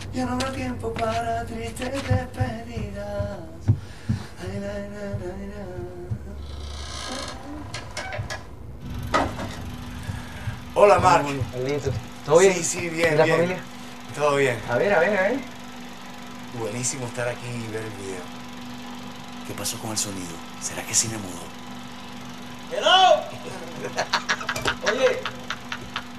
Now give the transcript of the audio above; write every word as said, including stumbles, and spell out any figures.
Ya no habrá tiempo para tristes despedidas. Ay, la, la, la, la. Hola, Mark. Uy, Carlitos, ¿todo bien? Sí, sí, ¿Y bien, la bien. familia? Todo bien. A ver, a ver, a ver. Buenísimo estar aquí y ver el video. ¿Qué pasó con el sonido? ¿Será que cine mudó? ¡Hello! Oye,